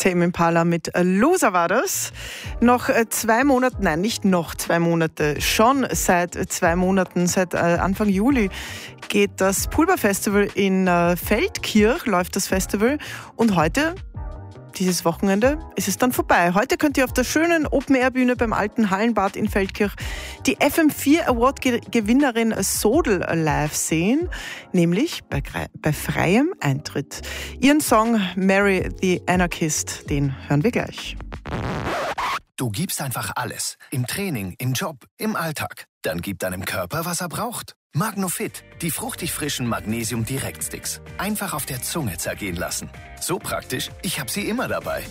Tame Impala mit Loser war das. Noch 2 Monate, nein, nicht noch 2 Monate, schon seit 2 Monaten, seit Anfang Juli geht das Pulver Festival in Feldkirch, läuft das Festival. Und heute, dieses Wochenende, ist es dann vorbei. Heute könnt ihr auf der schönen Open-Air-Bühne beim alten Hallenbad in Feldkirch die FM4 Award-Gewinnerin Sodel live sehen, nämlich bei freiem Eintritt. Ihren Song Mary the Anarchist, den hören wir gleich. Du gibst einfach alles. Im Training, im Job, im Alltag. Dann gib deinem Körper, was er braucht. Magnofit, die fruchtig frischen Magnesium-Direktsticks. Einfach auf der Zunge zergehen lassen. So praktisch, ich habe sie immer dabei.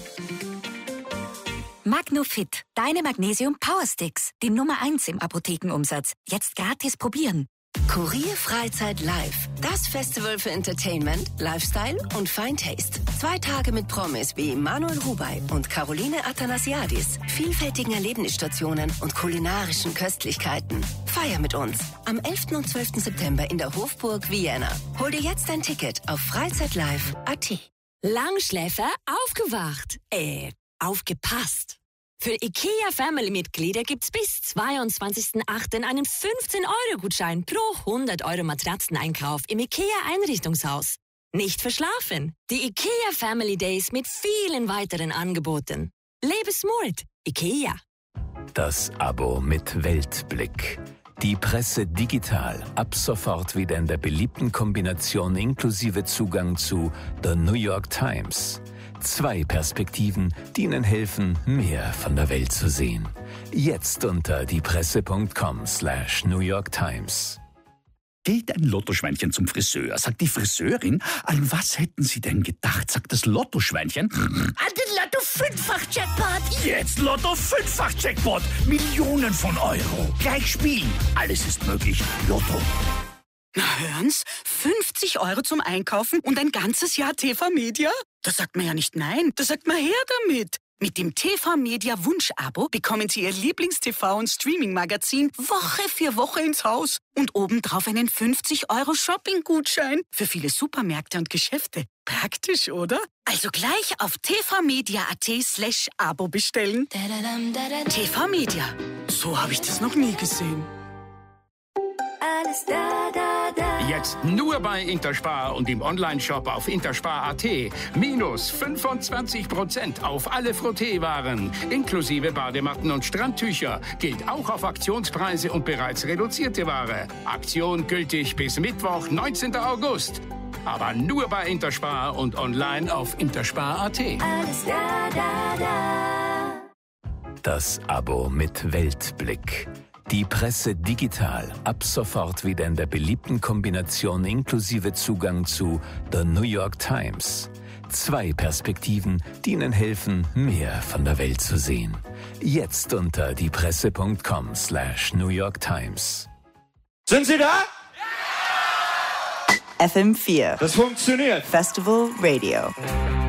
Magnofit, deine Magnesium-Powersticks. Die Nummer 1 im Apothekenumsatz. Jetzt gratis probieren. Kurier Freizeit Live. Das Festival für Entertainment, Lifestyle und Fine Taste. 2 Tage mit Promis wie Manuel Rubey und Caroline Athanasiadis, vielfältigen Erlebnisstationen und kulinarischen Köstlichkeiten. Feier mit uns am 11. und 12. September in der Hofburg Vienna. Hol dir jetzt dein Ticket auf freizeitlive.at. Langschläfer aufgewacht. Aufgepasst. Für IKEA-Family-Mitglieder gibt's bis 22.08. einen 15-Euro-Gutschein pro 100 Euro Matratzeneinkauf im IKEA-Einrichtungshaus. Nicht verschlafen. Die IKEA Family Days mit vielen weiteren Angeboten. Lebe smart. IKEA. Das Abo mit Weltblick. Die Presse digital. Ab sofort wieder in der beliebten Kombination inklusive Zugang zu The New York Times. 2 Perspektiven, die Ihnen helfen, mehr von der Welt zu sehen. Jetzt unter diepresse.com/New York Times. Geht ein Lottoschweinchen zum Friseur, sagt die Friseurin, an was hätten Sie denn gedacht, sagt das Lottoschweinchen? An den Lotto-5-fach-Jackpot. Jetzt Lotto-5-fach-Jackpot. Millionen von Euro. Gleich spielen. Alles ist möglich. Lotto. Na hören's, 50 Euro zum Einkaufen und ein ganzes Jahr TV-Media? Da sagt man ja nicht nein, da sagt man her damit. Mit dem TV-Media-Wunsch-Abo bekommen Sie Ihr Lieblings-TV- und Streaming-Magazin Woche für Woche ins Haus. Und obendrauf einen 50 Euro Shopping-Gutschein für viele Supermärkte und Geschäfte. Praktisch, oder? Also gleich auf tvmedia.at/Abo bestellen. TV-Media. So habe ich das noch nie gesehen. Alles da, da, da. Jetzt nur bei Interspar und im Onlineshop auf interspar.at. Minus 25% auf alle Frotteewaren, inklusive Badematten und Strandtücher. Gilt auch auf Aktionspreise und bereits reduzierte Ware. Aktion gültig bis Mittwoch, 19. August. Aber nur bei Interspar und online auf interspar.at. Alles da, da, da. Das Abo mit Weltblick. Die Presse digital. Ab sofort wieder in der beliebten Kombination inklusive Zugang zu The New York Times. 2 Perspektiven, die Ihnen helfen, mehr von der Welt zu sehen. Jetzt unter diepresse.com/New York Times. Sind Sie da? FM4. Das funktioniert. Festival Radio.